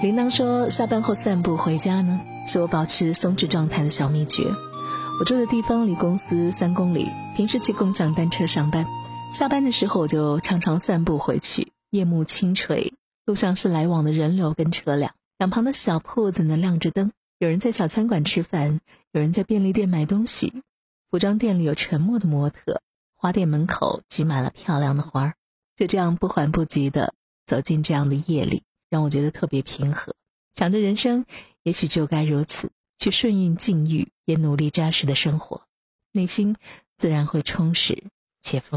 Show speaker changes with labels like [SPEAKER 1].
[SPEAKER 1] 铃铛说，下班后散步回家呢，是我保持松弛状态的小秘诀。我住的地方离公司3公里，平时骑共享单车上班，下班的时候我就常常散步回去。夜幕轻垂，路上是来往的人流跟车辆，两旁的小铺子呢亮着灯，有人在小餐馆吃饭，有人在便利店买东西，服装店里有沉默的模特，花店门口挤满了漂亮的花。就这样不缓不急地走进这样的夜里，让我觉得特别平和。想着人生也许就该如此，去顺应境遇，也努力扎实的生活，内心自然会充实且丰